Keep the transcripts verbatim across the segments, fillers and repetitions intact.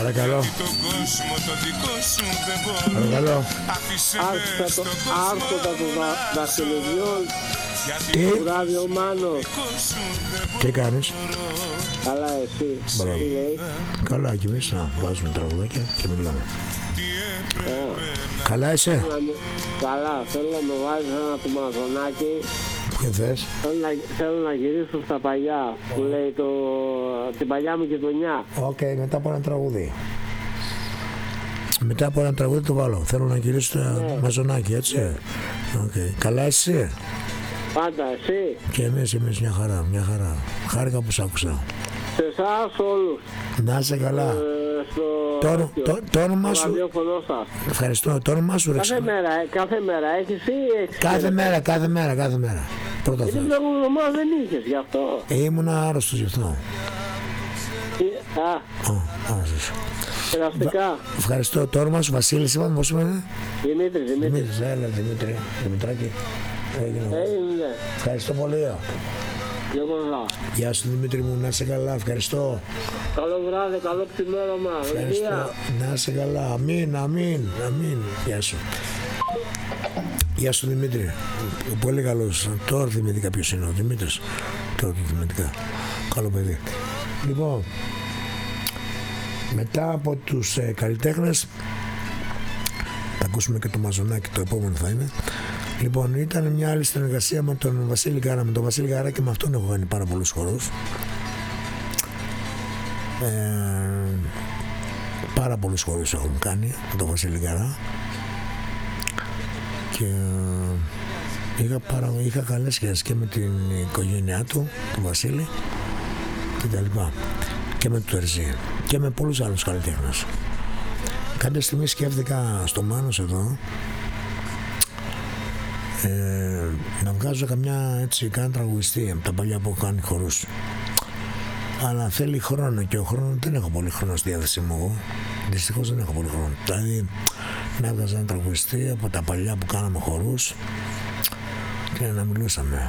Παρακαλώ. Παρακαλώ. Άρχοντα των Βασιλεδιών. Τι? Βράδυ ο Μάνος. Τι κάνεις? Καλά εσύ. Μπράβο. Τι λέει? Καλά κι εμείς να βάζουμε τραγουδάκια και μιλάμε. Καλά είσαι? Καλά, θέλω να με βάζεις ένα του Μαζονάκη. Ποιο θες? Θέλω να, θέλω να γυρίσω στα παλιά που λέει το, την παλιά μου γειτονιά. Οκ, okay, μετά από ένα τραγούδι. Μετά από ένα τραγούδι το βάλω. Θέλω να γυρίσω στο ναι. Μαζονάκι, έτσι. Okay. Καλά εσύ? Πάντα εσύ? Και εμείς, εμείς μια χαρά, μια χαρά. Χάρηκα που σ' άκουσα. Σε εσάς όλους. Να είσαι καλά. Ε, στο... Το, το, το όνομά σου. Ευχαριστώ. Το όνομά σου κάθε μέρα, κάθε μέρα έχεις ή έχεις? Κάθε μέρα, κάθε μέρα, κάθε μέρα. Πρώτα την προηγούμενη εβδομάδα δεν είχες γι' αυτό. Ήμουνα άρρωστος γι' αυτό. Ε, α. Oh, άρρωστος. Περαστικά. Ευχαριστώ. Το όνομα σου Βασίλης είπαμε, πώς είπαμε? Δημήτρης, Δημήτρης. Δημήτρης, έλα Δημήτρη, Δημητράκη. Έγινε. Ευχαριστώ πολύ. Γεια σου Δημήτρη μου, να είσαι καλά, ευχαριστώ. Καλό βράδυ, καλό ξημέρωμα. Ευχαριστώ, να είσαι καλά, αμήν, αμήν, αμήν. Γεια σου. Γεια σου Δημήτρη, πολύ καλός. Τώρα θυμήθηκα ποιος είναι ο Δημήτρης. Τώρα το θυμήθηκα, καλό παιδί. Λοιπόν, μετά από τους ε, καλλιτέχνες θα ακούσουμε και το Μαζονάκι, το επόμενο θα είναι. Λοιπόν, ήταν μια άλλη συνεργασία με τον Βασίλη Γκάρα. Με τον Βασίλη Γκάρα και με αυτόν έχω κάνει πάρα πολλούς χορούς. Ε, πάρα πολλούς χορούς έχω κάνει με τον Βασίλη Γκάρα. Και είχα, παρα, είχα καλές σχέσεις και με την οικογένειά του, του Βασίλη και τα λοιπά. Και με του Ερζή και με πολλούς άλλους καλλιτέχνες. Κάποια στιγμή σκέφτηκα στο Μάνος εδώ Ε, να βγάζω καμιά έτσι καν τραγουδιστή από τα παλιά που έχω κάνει χορούς, αλλά θέλει χρόνο και ο χρόνος δεν έχω πολύ χρόνο στη διάθεσή μου εγώ. Δυστυχώς δεν έχω πολύ χρόνο, δηλαδή να έβγαζα ένα τραγουδιστή από τα παλιά που κάναμε χορούς και να μιλούσαμε.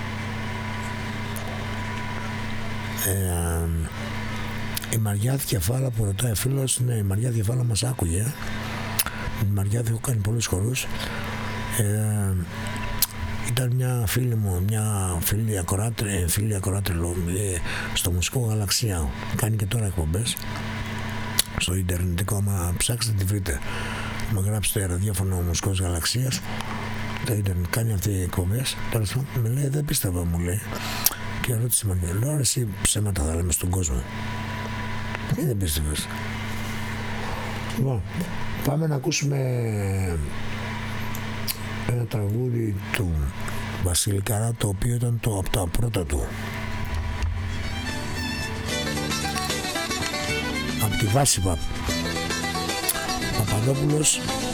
ε, η Μαριά Κεφάλα που ρωτάει φίλος, ναι, η Μαριά Κεφάλα μας άκουγε. Η Μαριά έχω κάνει πολλούς χορούς. Ε, ήταν μια φίλη μου, μια φίλη ακοράτρια, φίλη ακοράτρια στο Μουσικό Γαλαξία. Κάνει και τώρα εκπομπές στο ιντερνετικό, άμα ψάξετε τη βρείτε. Με γράψετε ραδιόφωνο Μουσικός Γαλαξίας, το ίντερνετ, κάνει αυτή οι εκπομπές. Τώρα με λέει, δεν πίστευα, μου λέει. Και ρώτησε με, λέω, εσύ ψέματα θα λέμε στον κόσμο. Και δεν πίστευες. Λοιπόν, πάμε να ακούσουμε ένα τραγούδι του Βασίλη Καρά, το οποίο ήταν το από τα πρώτα του, από τη βάση Παπαδόπουλος.